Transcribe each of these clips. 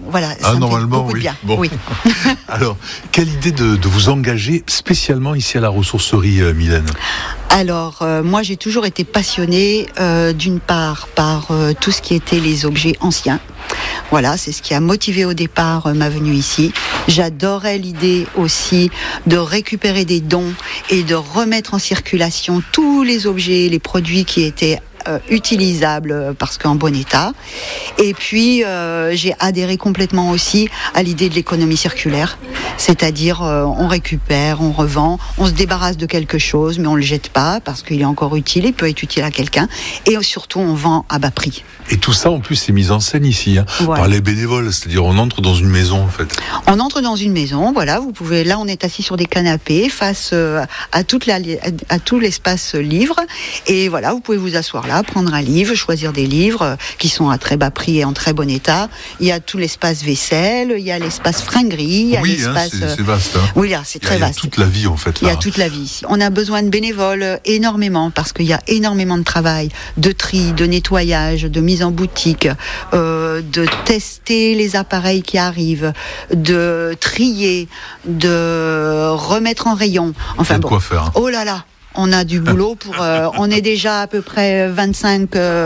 voilà. Ça me fait beaucoup de bien. Bon. Oui. Alors, quelle idée de vous engager spécialement ici à la ressourcerie, Mylène ? Alors, moi, j'ai toujours été passionnée, d'une part, par tout ce qui était les objets anciens. Voilà, c'est ce qui a motivé au départ ma venue ici. J'adorais l'idée aussi de récupérer des dons et de remettre en circulation tous les objets, les produits qui étaient utilisable parce qu'en bon état. Et puis j'ai adhéré complètement aussi à l'idée de l'économie circulaire, c'est-à-dire on récupère, on revend, on se débarrasse de quelque chose mais on le jette pas parce qu'il est encore utile, il peut être utile à quelqu'un, et surtout on vend à bas prix. Et tout ça en plus c'est mis en scène ici, voilà. Par les bénévoles, c'est-à-dire on entre dans une maison en fait. On entre dans une maison, voilà, vous pouvez, là on est assis sur des canapés face à tout l'espace livre, et voilà, vous pouvez vous asseoir là, prendre un livre, choisir des livres qui sont à très bas prix et en très bon état. Il y a tout l'espace vaisselle, il y a l'espace fringuerie, il y a l'espace... c'est vaste. Oui, là, c'est très vaste. Il y a toute la vie en fait. Là. Il y a toute la vie ici. On a besoin de bénévoles énormément parce qu'il y a énormément de travail, de tri, de nettoyage, de mise en boutique, de tester les appareils qui arrivent, de trier, de remettre en rayon. Enfin bon. Quoi faire. Oh là là. On a du boulot pour. On est déjà à peu près 25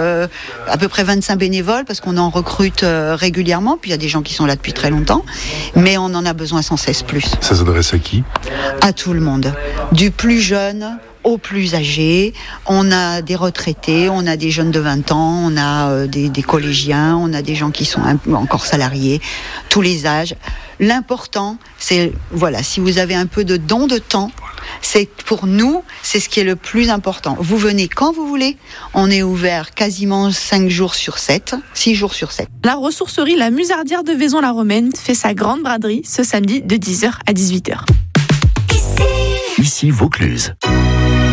bénévoles parce qu'on en recrute régulièrement. Puis il y a des gens qui sont là depuis très longtemps, mais on en a besoin sans cesse plus. Ça s'adresse à qui ? À tout le monde, du plus jeune aux plus âgés. On a des retraités, on a des jeunes de 20 ans, on a des collégiens, on a des gens qui sont encore salariés, tous les âges. L'important, c'est, voilà, si vous avez un peu de don de temps, c'est pour nous, c'est ce qui est le plus important. Vous venez quand vous voulez. On est ouvert quasiment 6 jours sur 7. La ressourcerie La Musardière de Vaison-la-Romaine fait sa grande braderie ce samedi de 10h à 18h. Ici Vaucluse.